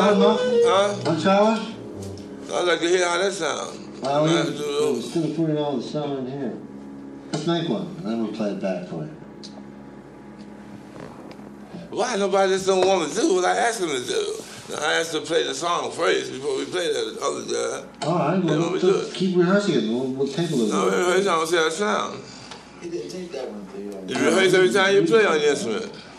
Huh? I'm challenged? I'd like to hear how that sounds. Instead of putting all the sound in here. Let's make one, and then we'll play it back for you. Why nobody just don't want to do what I asked them to do? Now, I asked them to play the song first before we play that other guy. All right, well, we'll keep rehearsing it. We'll take a little bit. No, rehearse, I don't see how it sounds. He didn't take that one for you. You rehearse every time you play on the instrument.